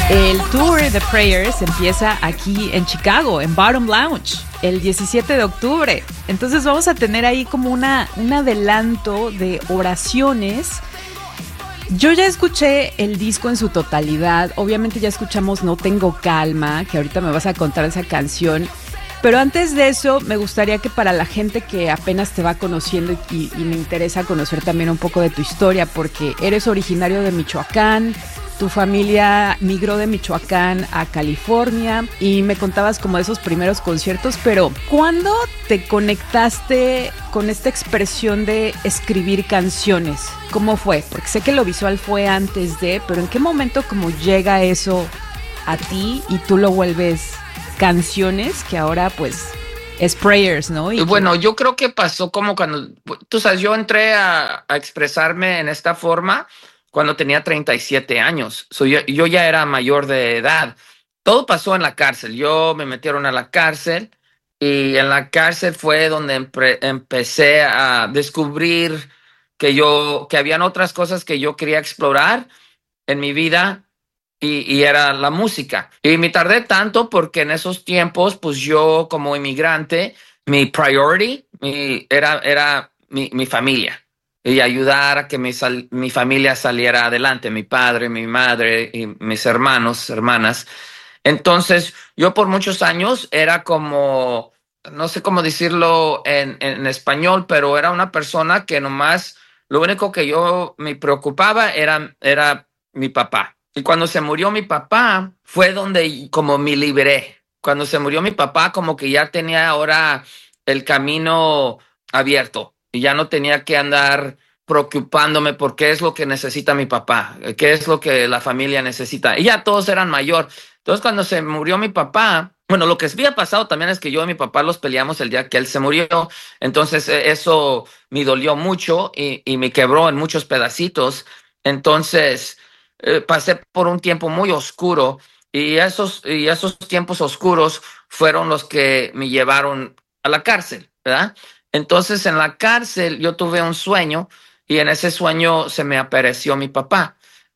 El tour de Prayers empieza aquí en Chicago, en Bottom Lounge, el 17 de octubre. Entonces vamos a tener ahí como un adelanto de oraciones. Yo ya escuché el disco en su totalidad. Obviamente ya escuchamos No Tengo Calma, que ahorita me vas a contar esa canción. Pero antes de eso, me gustaría que para la gente que apenas te va conociendo y me interesa conocer también un poco de tu historia, porque eres originario de Michoacán, tu familia migró de Michoacán a California y me contabas como de esos primeros conciertos, pero ¿cuándo te conectaste con esta expresión de escribir canciones? ¿Cómo fue? Porque sé que lo visual fue antes de, pero ¿en qué momento como llega eso a ti y tú lo vuelves canciones que ahora pues es Prayers, ¿no? Y bueno, yo creo que pasó como cuando, tú sabes, yo entré a expresarme en esta forma cuando tenía 37 años. Yo ya era mayor de edad. Todo pasó en la cárcel. Me metieron a la cárcel y en la cárcel fue donde empecé a descubrir que habían otras cosas que yo quería explorar en mi vida y era la música. Y me tardé tanto porque en esos tiempos, pues yo como inmigrante, mi priority era mi familia y ayudar a que mi familia saliera adelante, mi padre, mi madre y mis hermanos, hermanas. Entonces, yo por muchos años era como, no sé cómo decirlo en español, pero era una persona que nomás, lo único que yo me preocupaba era mi papá. Y cuando se murió mi papá, fue donde como me liberé. Cuando se murió mi papá, como que ya tenía ahora el camino abierto y ya no tenía que andar preocupándome por qué es lo que necesita mi papá, qué es lo que la familia necesita. Y ya todos eran mayor. Entonces, cuando se murió mi papá, bueno, lo que había pasado también es que yo y mi papá los peleamos el día que él se murió. Entonces, eso me dolió mucho y me quebró en muchos pedacitos. Entonces, pasé por un tiempo muy oscuro y esos tiempos oscuros fueron los que me llevaron a la cárcel, ¿verdad? Entonces, en la cárcel yo tuve un sueño y en ese sueño se me apareció mi papá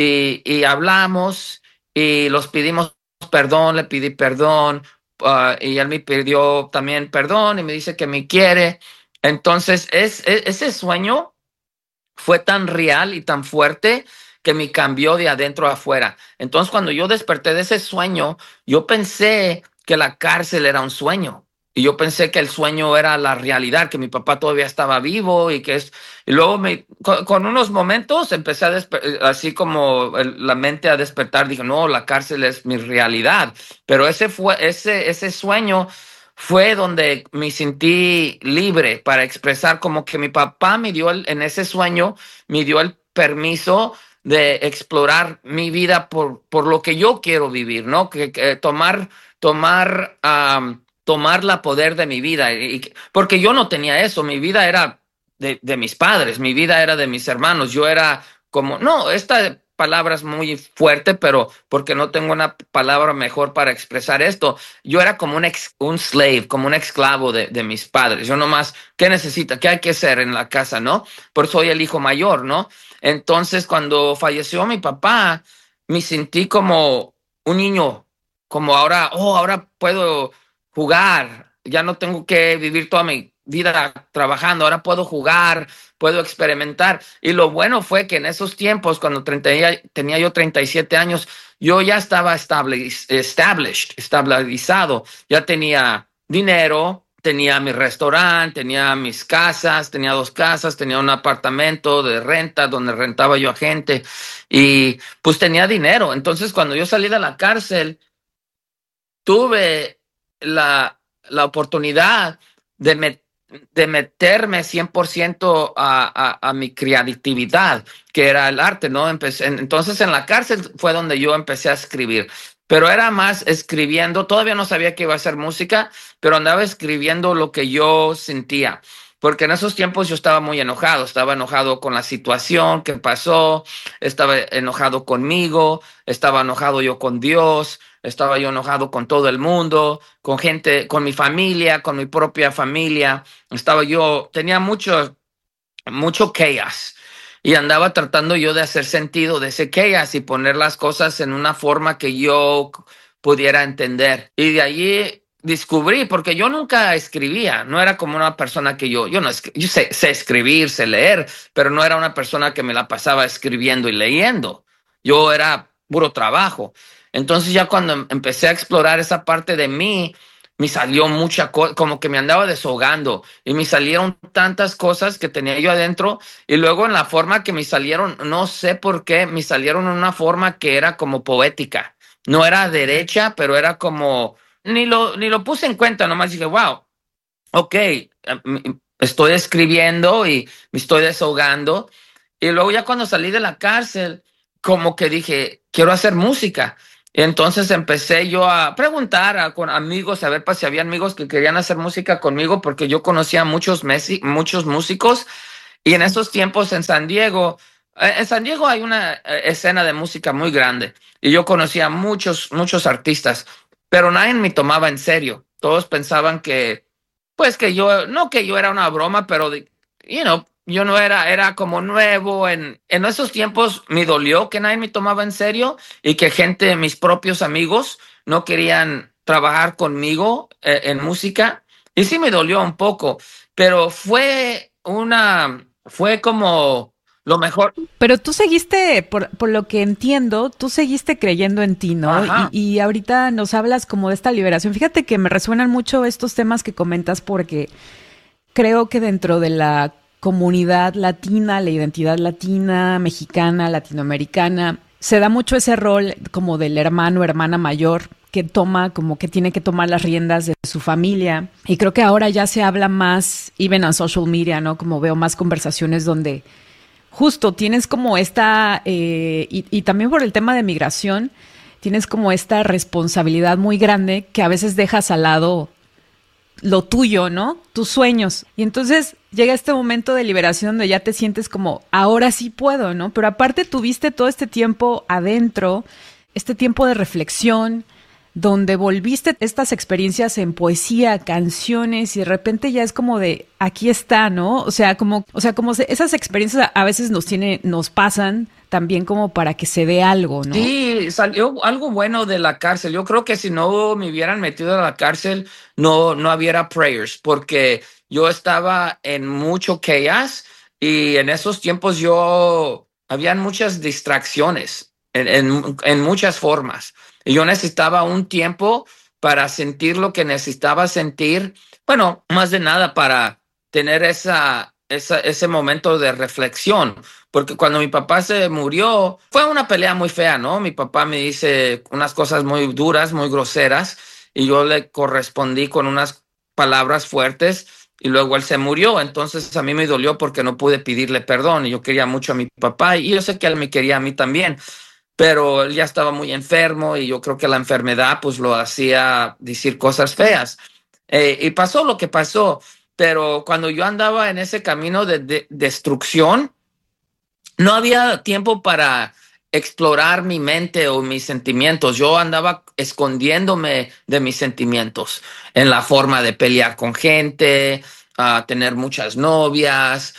y hablamos y los pedimos perdón, le pedí perdón, y él me pidió también perdón y me dice que me quiere. Entonces, ese sueño fue tan real y tan fuerte que me cambió de adentro a afuera. Entonces, cuando yo desperté de ese sueño, yo pensé que la cárcel era un sueño. Y yo pensé que el sueño era la realidad, que mi papá todavía estaba vivo y luego con unos momentos empecé así como la mente a despertar. Dije, no, la cárcel es mi realidad. Pero ese sueño fue donde me sentí libre para expresar como que mi papá en ese sueño, me dio el permiso de explorar mi vida por lo que yo quiero vivir, ¿no? Que tomar la poder de mi vida. Porque yo no tenía eso, mi vida era de mis padres, mi vida era de mis hermanos, yo era como, no, esta palabra es muy fuerte, pero porque no tengo una palabra mejor para expresar esto. Yo era como un slave, como un esclavo de mis padres. Yo nomás, ¿qué necesita? ¿Qué hay que hacer en la casa, no? Por eso soy el hijo mayor, ¿no? Entonces, cuando falleció mi papá, me sentí como un niño, como ahora puedo jugar, ya no tengo que vivir toda mi vida trabajando, ahora puedo jugar, puedo experimentar. Y lo bueno fue que en esos tiempos, cuando tenía yo 37 años, yo ya estaba estabilizado, ya tenía dinero, tenía mi restaurante, tenía mis casas, tenía 2 casas, tenía un apartamento de renta donde rentaba yo a gente y pues tenía dinero. Entonces, cuando yo salí de la cárcel, tuve la oportunidad de meterme 100% a mi creatividad, que era el arte, ¿no? Entonces en la cárcel fue donde yo empecé a escribir, pero era más escribiendo, todavía no sabía que iba a ser música, pero andaba escribiendo lo que yo sentía. Porque en esos tiempos yo estaba enojado con la situación que pasó, estaba enojado conmigo, estaba enojado yo con Dios, estaba yo enojado con todo el mundo, con gente, con mi familia, con mi propia familia. Tenía mucho chaos. y andaba tratando yo de hacer sentido de ese chaos y poner las cosas en una forma que yo pudiera entender. Y de allí descubrí, porque yo nunca escribía, no era como una persona que yo no yo sé escribir, sé leer, pero no era una persona que me la pasaba escribiendo y leyendo. Yo era puro trabajo. Entonces ya cuando empecé a explorar esa parte de mí, me salió mucha cosa, como que me andaba desahogando y me salieron tantas cosas que tenía yo adentro y luego en la forma que me salieron, no sé por qué, me salieron en una forma que era como poética. No era derecha, pero era como, ni lo puse en cuenta, nomás dije, wow, ok, estoy escribiendo y me estoy desahogando. Y luego ya cuando salí de la cárcel, como que dije, quiero hacer música. Y entonces empecé yo a preguntar con amigos, a ver si había amigos que querían hacer música conmigo, porque yo conocía a muchos músicos. Y en esos tiempos en San Diego hay una escena de música muy grande. Y yo conocía a muchos artistas, pero nadie me tomaba en serio. Todos pensaban pues no que yo era una broma, pero, yo no era como nuevo. En esos tiempos me dolió que nadie me tomaba en serio y que mis propios amigos, no querían trabajar conmigo en música. Y sí me dolió un poco, pero fue como lo mejor. Pero tú seguiste, por lo que entiendo, tú seguiste creyendo en ti, ¿no? Ajá. Y ahorita nos hablas como de esta liberación. Fíjate que me resuenan mucho estos temas que comentas porque creo que dentro de la comunidad latina, la identidad latina, mexicana, latinoamericana, se da mucho ese rol como del hermano, hermana mayor que toma, como que tiene que tomar las riendas de su familia. Y creo que ahora ya se habla más, even en social media, ¿no? Como veo más conversaciones donde justo tienes como y también por el tema de migración, tienes como esta responsabilidad muy grande que a veces dejas al lado lo tuyo, ¿no? Tus sueños. Y entonces llega este momento de liberación donde ya te sientes como, ahora sí puedo, ¿no? Pero aparte tuviste todo este tiempo adentro, este tiempo de reflexión, donde volviste estas experiencias en poesía, canciones, y de repente ya es como de, aquí está, ¿no? Esas experiencias a veces nos pasan también como para que se dé algo, ¿no? Sí, salió algo bueno de la cárcel. Yo creo que si no me hubieran metido a la cárcel, no hubiera prayers, porque yo estaba en mucho chaos y en esos tiempos habían muchas distracciones en muchas formas. Y yo necesitaba un tiempo para sentir lo que necesitaba sentir. Bueno, más de nada para tener ese momento de reflexión. Porque cuando mi papá se murió, fue una pelea muy fea, ¿no? Mi papá me dice unas cosas muy duras, muy groseras, y yo le correspondí con unas palabras fuertes, y luego él se murió. Entonces a mí me dolió porque no pude pedirle perdón, y yo quería mucho a mi papá, y yo sé que él me quería a mí también, pero él ya estaba muy enfermo, y yo creo que la enfermedad pues lo hacía decir cosas feas. Y pasó lo que pasó, pero cuando yo andaba en ese camino de destrucción, no había tiempo para explorar mi mente o mis sentimientos. Yo andaba escondiéndome de mis sentimientos en la forma de pelear con gente, tener muchas novias,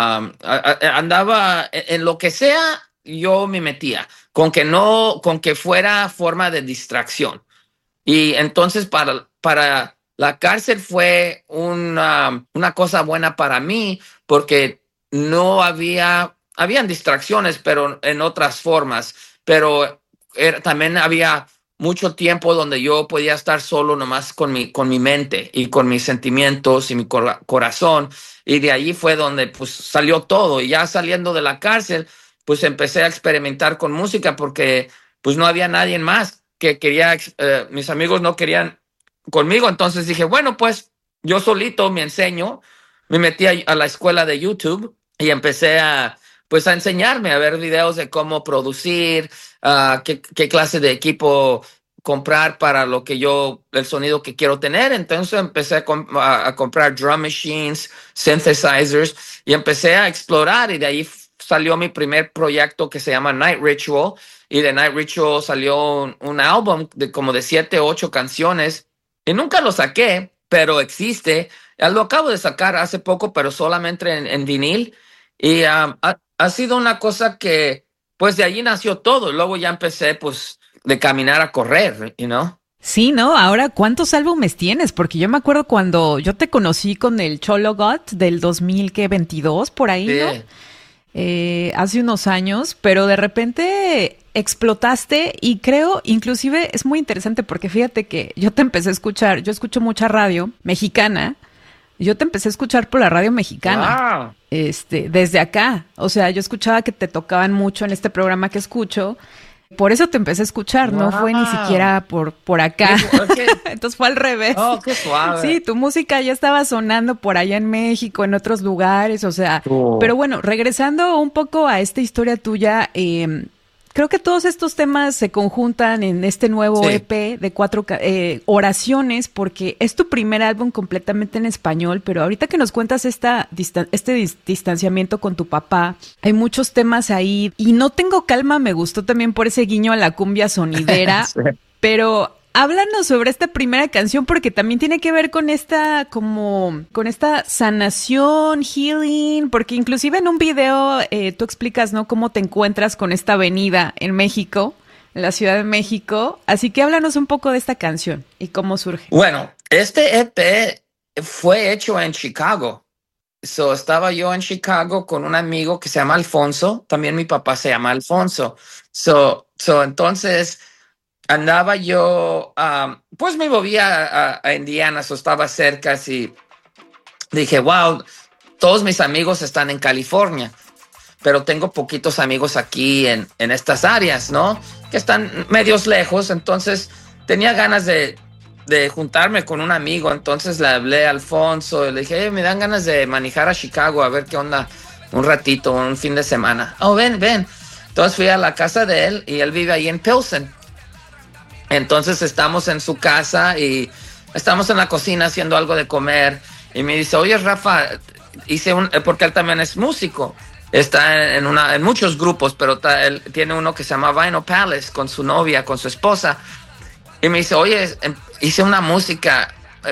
andaba en lo que sea, yo me metía, con que no, con que fuera forma de distracción. Y entonces para la cárcel fue una cosa buena para mí, porque no habían distracciones, pero en otras formas, pero también había mucho tiempo donde yo podía estar solo nomás con mi mente y con mis sentimientos y mi corazón, y de allí fue donde pues salió todo. Y ya saliendo de la cárcel, pues empecé a experimentar con música, porque pues no había nadie más que mis amigos no querían conmigo. Entonces dije, bueno, pues yo solito me enseño. Me metí a la escuela de YouTube y empecé pues a enseñarme, a ver videos de cómo producir, qué clase de equipo comprar para el sonido que quiero tener. Entonces empecé a comprar drum machines, synthesizers, y empecé a explorar, y de ahí salió mi primer proyecto que se llama Night Ritual. Y de Night Ritual salió un álbum de como de 7, 8 canciones, y nunca lo saqué, pero existe. Lo acabo de sacar hace poco, pero solamente en vinil. Y ha sido una cosa que, pues de allí nació todo. Luego ya empecé, pues, de caminar a correr, Sí, ¿no? Ahora, ¿cuántos álbumes tienes? Porque yo me acuerdo cuando yo te conocí con el Cholo Got del 2022, por ahí, ¿no? Sí. Hace unos años, pero de repente explotaste y creo, inclusive es muy interesante porque fíjate que yo te empecé a escuchar, yo escucho mucha radio mexicana, yo te empecé a escuchar por la radio mexicana, Wow. desde acá, o sea, yo escuchaba que te tocaban mucho en este programa que escucho. Por eso te empecé a escuchar, no fue ni Wow. siquiera por acá. Qué, Entonces fue al revés. oh, qué suave. Sí, tu música ya estaba sonando por allá en México, en otros lugares, o sea, pero bueno, regresando un poco a esta historia tuya, creo que todos estos temas se conjuntan en este nuevo Sí. EP de 4 oraciones, porque es tu primer álbum completamente en español, pero ahorita que nos cuentas distanciamiento con tu papá, hay muchos temas ahí, y No Tengo Calma me gustó también por ese guiño a la cumbia sonidera, Sí. pero háblanos sobre esta primera canción porque también tiene que ver con con esta sanación, healing, porque inclusive en un video tú explicas, ¿no? Cómo te encuentras con esta avenida en México, en la Ciudad de México. Así que háblanos un poco de esta canción y cómo surge. Bueno, este EP fue hecho en Chicago. Estaba yo en Chicago con un amigo que se llama Alfonso. También mi papá se llama Alfonso. Entonces andaba yo, pues me movía a Indiana, estaba cerca, y dije, wow, todos mis amigos están en California, pero tengo poquitos amigos aquí en estas áreas, ¿no? Que están medios lejos, entonces tenía ganas de juntarme con un amigo, entonces le hablé a Alfonso, y le dije, me dan ganas de manejar a Chicago, a ver qué onda, un ratito, un fin de semana. Oh, ven. Entonces fui a la casa de él, y él vive ahí en Pilsen. Entonces estamos en su casa y estamos en la cocina haciendo algo de comer, y me dice, oye, Rafa, porque él también es músico, está en muchos grupos, pero él tiene uno que se llama Vinyl Palace con su novia, con su esposa, y me dice, oye, hice una música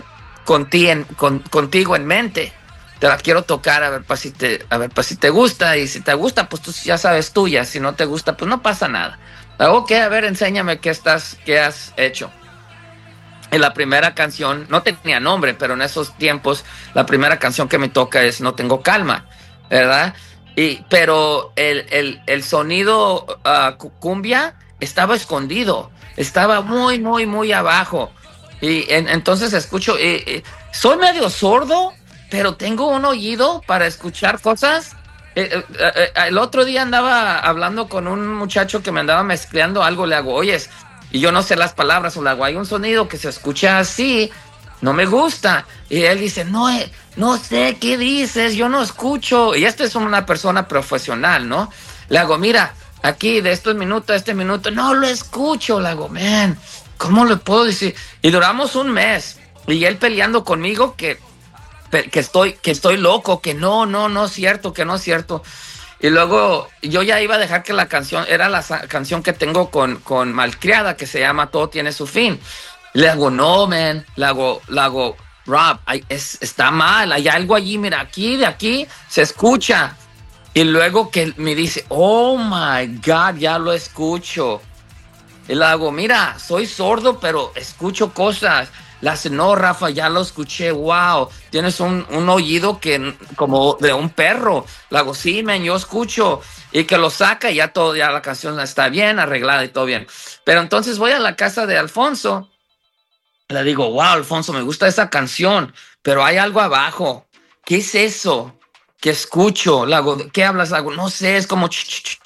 contigo en mente, te la quiero tocar a ver si te gusta, y si te gusta, pues tú ya sabes tuya, si no te gusta, pues no pasa nada. Ok, a ver, enséñame qué has hecho. Y la primera canción, no tenía nombre, pero en esos tiempos, la primera canción que me toca es No Tengo Calma, ¿verdad? Pero el sonido cumbia estaba escondido, estaba muy, muy, muy abajo. Entonces escucho, soy medio sordo, pero tengo un oído para escuchar cosas. El otro día andaba hablando con un muchacho que me andaba mezclando algo, le hago, oyes, y yo no sé las palabras, o le hago, hay un sonido que se escucha así, no me gusta, y él dice, no sé qué dices, yo no escucho, y esto es una persona profesional, ¿no? Le hago, mira, aquí de estos minutos a este minuto, no lo escucho, le hago, man, ¿cómo le puedo decir? Y duramos un mes, y él peleando conmigo que estoy loco, que no es cierto, que no es cierto. Y luego yo ya iba a dejar que la canción, era la canción que tengo con Malcriada, que se llama Todo Tiene Su Fin. Le hago, no, man, le hago, Rob, está mal, hay algo allí, mira, de aquí se escucha. Y luego que me dice, oh my God, ya lo escucho. Y le hago, mira, soy sordo, pero escucho cosas. Le hace, no, Rafa, ya lo escuché, wow, tienes un oído como de un perro. Le hago, sí, man, yo escucho. Y que lo saca y ya la canción está bien arreglada y todo bien. Pero entonces voy a la casa de Alfonso. Le digo, wow, Alfonso, me gusta esa canción, pero hay algo abajo. ¿Qué es eso que escucho? Le hago, ¿qué hablas? Le hago, no sé, es como...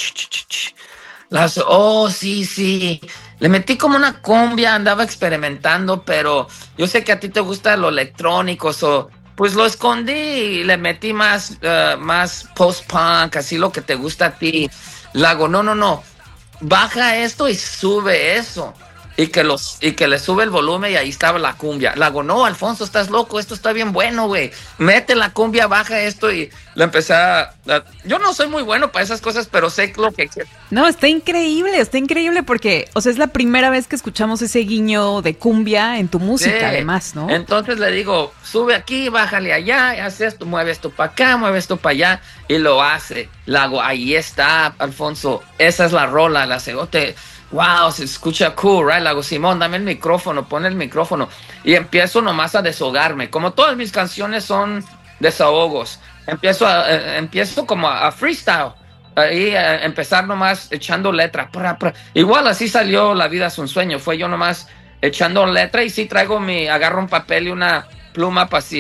Le hace, oh, sí. Le metí como una cumbia, andaba experimentando, pero yo sé que a ti te gusta lo electrónico, pues lo escondí y le metí más post-punk, así lo que te gusta a ti. Le hago, no, baja esto y sube eso. y que le sube el volumen y ahí estaba la cumbia. Le hago, no, Alfonso, estás loco, esto está bien bueno, güey. Mete la cumbia, baja esto y le empecé yo no soy muy bueno para esas cosas, pero sé lo que... No, está increíble porque, o sea, es la primera vez que escuchamos ese guiño de cumbia en tu música, Sí. además, ¿no? Entonces le digo, sube aquí, bájale allá, y haces esto, mueves esto para acá, mueves esto para allá, y lo hace. Le hago, ahí está, Alfonso, esa es la rola, la cegote. Wow, se escucha cool, right? Le hago, Simón, dame el micrófono, pon el micrófono. Y empiezo nomás a desahogarme. Como todas mis canciones son desahogos, empiezo como a freestyle. Ahí empezar nomás echando letra. Igual así salió La vida es un sueño. Fue yo nomás echando letra y sí agarro un papel y una pluma para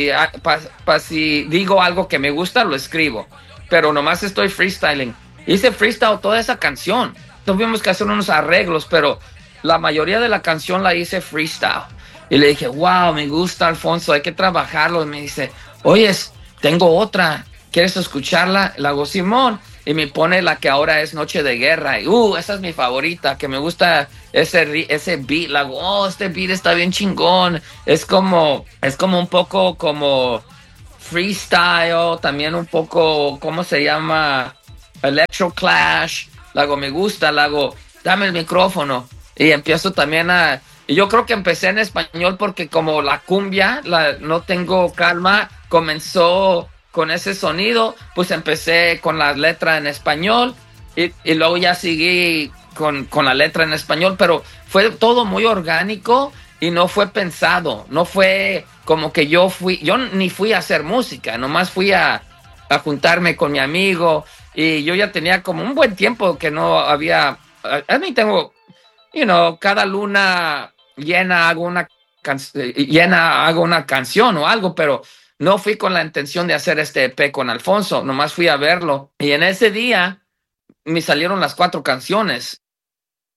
si digo algo que me gusta, lo escribo. Pero nomás estoy freestyling. Hice freestyle toda esa canción. Tuvimos que hacer unos arreglos, pero la mayoría de la canción la hice freestyle. Y le dije, wow, me gusta, Alfonso, hay que trabajarlo. Y me dice, oye, tengo otra, ¿quieres escucharla? La hago, Simón. Y me pone la que ahora es Noche de Guerra. Y, esa es mi favorita, que me gusta ese beat. La hago, este beat está bien chingón. Es como un poco como freestyle, también un poco, ¿cómo se llama? Electro Clash. La hago, me gusta, la hago, dame el micrófono. Y empiezo también y yo creo que empecé en español porque como la cumbia, No Tengo Calma, comenzó con ese sonido, pues empecé con la letra en español y luego ya seguí con la letra en español, pero fue todo muy orgánico y no fue pensado, no fue como que yo ni fui a hacer música, nomás fui a juntarme con mi amigo y yo ya tenía como un buen tiempo que no había, a mí tengo, cada luna llena hago una canción o algo, pero no fui con la intención de hacer este EP con Alfonso, nomás fui a verlo. Y en ese día me salieron las 4 canciones.